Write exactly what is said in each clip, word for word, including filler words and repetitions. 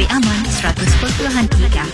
Negeri Aman seratus perpuluhan tiga.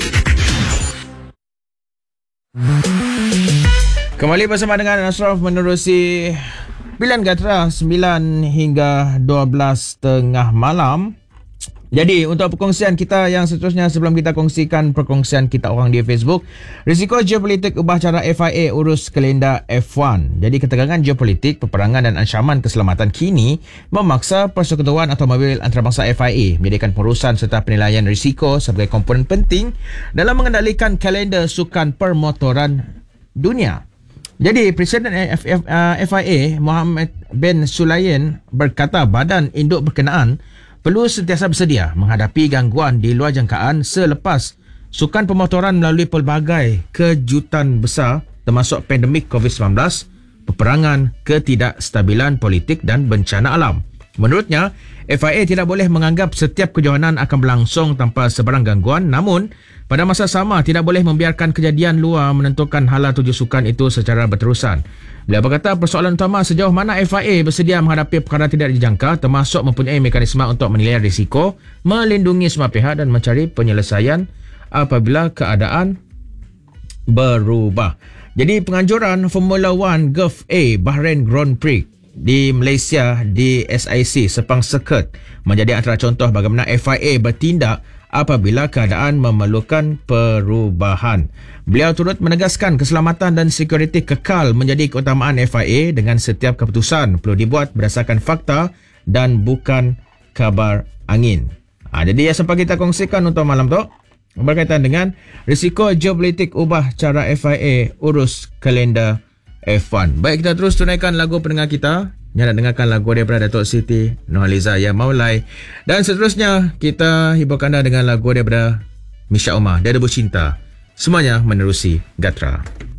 Kembali bersama dengan Ashraf menerusi Pilihan Gatra sembilan hingga dua belas tengah malam. Jadi untuk perkongsian kita yang seterusnya, sebelum kita kongsikan perkongsian kita orang di Facebook, risiko geopolitik ubah cara F I A urus kalender F satu. Jadi ketegangan geopolitik, peperangan dan ancaman keselamatan kini memaksa persekutuan automobil antarabangsa F I A menyediakan pengurusan serta penilaian risiko sebagai komponen penting dalam mengendalikan kalender sukan permotoran dunia. Jadi Presiden F I A Mohammed bin Sulayyan berkata badan induk berkenaan perlu sentiasa bersedia menghadapi gangguan di luar jangkaan selepas sukan pemotoran melalui pelbagai kejutan besar termasuk pandemik covid sembilan belas, peperangan, ketidakstabilan politik dan bencana alam. Menurutnya, F I A tidak boleh menganggap setiap kejohanan akan berlangsung tanpa sebarang gangguan, namun pada masa sama tidak boleh membiarkan kejadian luar menentukan hala tuju sukan itu secara berterusan. Beliau berkata persoalan utama sejauh mana F I A bersedia menghadapi perkara tidak dijangka, termasuk mempunyai mekanisme untuk menilai risiko, melindungi semua pihak dan mencari penyelesaian apabila keadaan berubah. Jadi penganjuran Formula One Gulf A Bahrain Grand Prix di Malaysia di S I C Sepang Circuit menjadi antara contoh bagaimana F I A bertindak apabila keadaan memerlukan perubahan. Beliau turut menegaskan keselamatan dan sekuriti kekal menjadi keutamaan F I A dengan setiap keputusan perlu dibuat berdasarkan fakta dan bukan kabar angin. Ha, jadi yang sempat kita kongsikan untuk malam tu berkaitan dengan risiko geopolitik ubah cara F I A urus kalender F satu. Baik, kita terus tunaikan lagu pendengar kita. Yang nak dengarkan lagu daripada Datuk Siti Nurhaliza Ya Maulai. Dan seterusnya kita hiburkan anda dengan lagu daripada Misha Umar, Dia Debu Cinta. Semuanya menerusi Gatra.